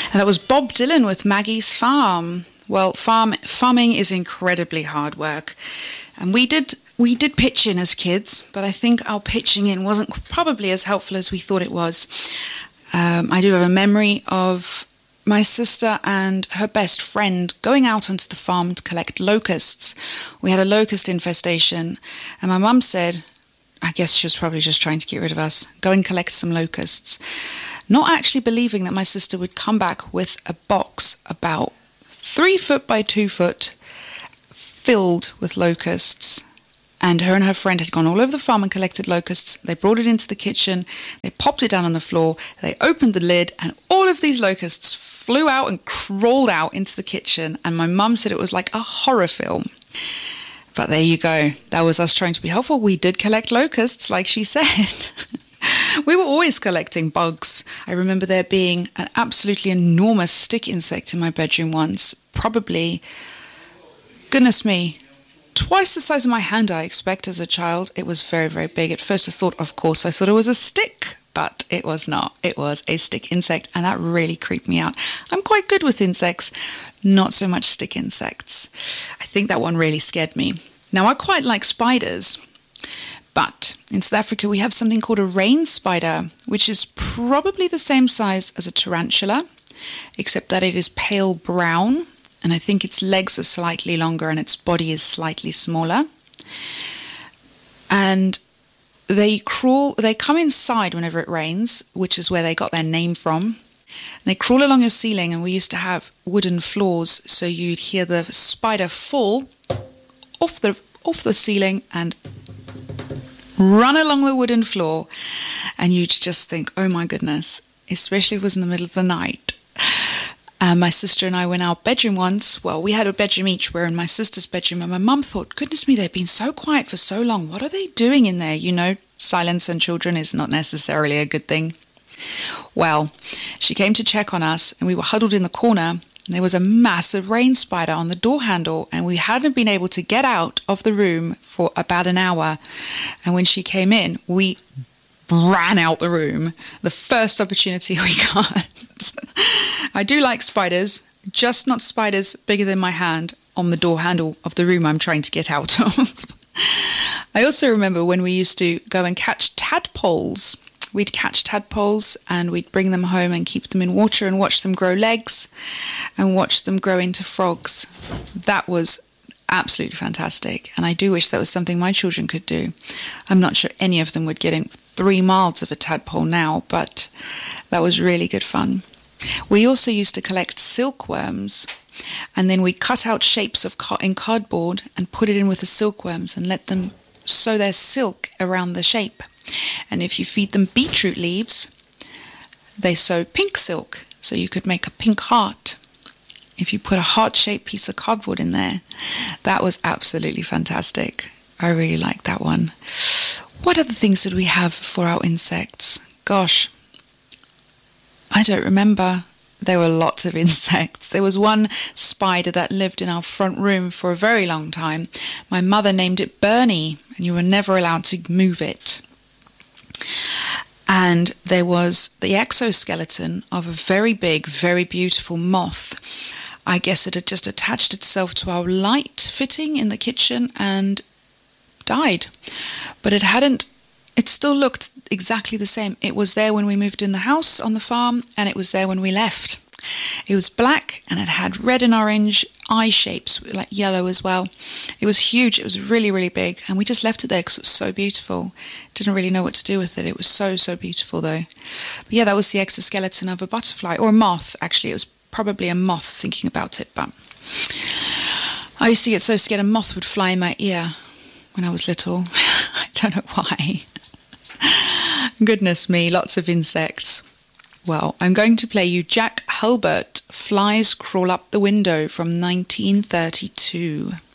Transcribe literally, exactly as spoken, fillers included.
And that was Bob Dylan with Maggie's Farm. Well, farm farming is incredibly hard work. And we did we did pitch in as kids, but I think our pitching in wasn't probably as helpful as we thought it was. Um, I do have a memory of my sister and her best friend going out onto the farm to collect locusts. We had a locust infestation, and my mum said, I guess she was probably just trying to get rid of us, go and collect some locusts. Not actually believing that my sister would come back with a box about three foot by two foot filled with locusts. And her and her friend had gone all over the farm and collected locusts. They brought it into the kitchen. They popped it down on the floor. They opened the lid, and all of these locusts flew out and crawled out into the kitchen. And my mum said it was like a horror film. But there you go. That was us trying to be helpful. We did collect locusts, like she said. We were always collecting bugs. I remember there being an absolutely enormous stick insect in my bedroom once. Probably, goodness me, twice the size of my hand, I expect, as a child. It was very, very big. At first I thought, of course, I thought it was a stick, but it was not. It was a stick insect, and that really creeped me out. I'm quite good with insects, not so much stick insects. I think that one really scared me. Now, I quite like spiders, but in South Africa we have something called a rain spider, which is probably the same size as a tarantula, except that it is pale brown. And I think its legs are slightly longer and its body is slightly smaller. And they crawl, they come inside whenever it rains, which is where they got their name from. And they crawl along your ceiling, and we used to have wooden floors, so you'd hear the spider fall off the off the ceiling and run along the wooden floor, and you'd just think, oh my goodness, especially if it was in the middle of the night. And my sister and I were in our bedroom once. Well, we had a bedroom each. We were in my sister's bedroom, and my mum thought, goodness me, they've been so quiet for so long. What are they doing in there? You know, silence and children is not necessarily a good thing. Well, she came to check on us, and we were huddled in the corner, and there was a massive rain spider on the door handle, and we hadn't been able to get out of the room for about an hour. And when she came in, we ran out the room the first opportunity we got. I do like spiders, just not spiders bigger than my hand on the door handle of the room I'm trying to get out of. I also remember when we used to go and catch tadpoles. We'd catch tadpoles and we'd bring them home and keep them in water and watch them grow legs and watch them grow into frogs. That was absolutely fantastic, and I do wish that was something my children could do. I'm not sure any of them would get in three miles of a tadpole now, but that was really good fun. We also used to collect silkworms, and then we'd cut out shapes of car- in cardboard and put it in with the silkworms and let them sew their silk around the shape. And if you feed them beetroot leaves, they sew pink silk, so you could make a pink heart. If you put a heart-shaped piece of cardboard in there, that was absolutely fantastic. I really liked that one. What other things did we have for our insects? Gosh, I don't remember. There were lots of insects. There was one spider that lived in our front room for a very long time. My mother named it Bernie, and you were never allowed to move it. And there was the exoskeleton of a very big, very beautiful moth. I guess it had just attached itself to our light fitting in the kitchen and died. But it hadn't, it still looked exactly the same. It was there when we moved in the house on the farm, and it was there when we left. It was black, and it had red and orange eye shapes, like yellow as well. It was huge. It was really, really big, and we just left it there because it was so beautiful. Didn't really know what to do with it. It was so, so beautiful, though. But yeah, that was the exoskeleton of a butterfly, or a moth, actually. It was probably a moth, thinking about it, but I used to get so scared a moth would fly in my ear when I was little. I don't know why. Goodness me, lots of insects. Well, I'm going to play you Jack Hulbert, Flies Crawl Up the Window from nineteen thirty-two.